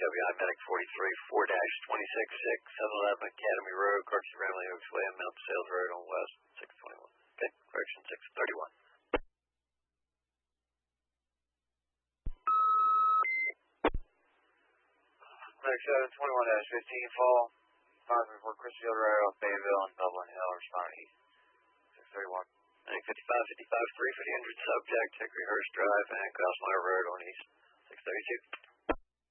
WI Medic 43, 4-26-6, 711 Academy Road, Clarkston, Ramley Oaks Way, and Mount Sales Road on West, 621. Okay, correction 631. Medic 721-15 fall. 534 Chrisfield Road off Bayville and Dublin Hill, responding east. 631. Medic 55, 3 for the injured subject, Hickory Hurst Drive and Crossmeyer Road on East, 632.